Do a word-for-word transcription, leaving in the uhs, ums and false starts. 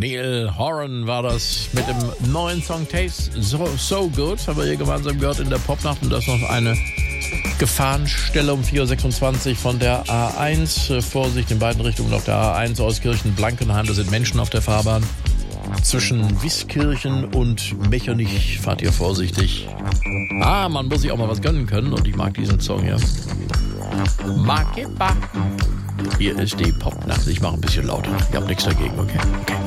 Neil Horan war das mit dem neuen Song Taste So, so Good. Haben wir hier gemeinsam gehört in der Popnacht. Und das noch eine Gefahrenstelle um vier Uhr sechsundzwanzig von der A eins. Vorsicht in beiden Richtungen auf der A eins aus Kirchen-Blankenheim. Da sind Menschen auf der Fahrbahn. Zwischen Wieskirchen und Mechernich fahrt ihr vorsichtig. Ah, man muss sich auch mal was gönnen können. Und ich mag diesen Song hier. Makipa. Hier ist die Popnacht. Ich mache ein bisschen lauter. Ich habe nichts dagegen, okay? Okay.